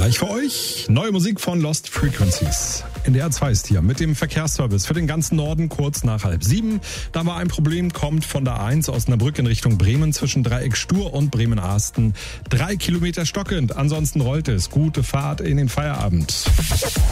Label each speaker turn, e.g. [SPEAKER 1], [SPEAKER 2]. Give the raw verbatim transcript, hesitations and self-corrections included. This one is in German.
[SPEAKER 1] Gleich für euch neue Musik von Lost Frequencies. In der R zwei ist hier mit dem Verkehrsservice für den ganzen Norden kurz nach halb sieben. Da war ein Problem, kommt von der eins Osnabrück in Richtung Bremen zwischen Dreieck Stur und Bremen-Ahsten. Drei Kilometer stockend, ansonsten rollt es. Gute Fahrt in den Feierabend.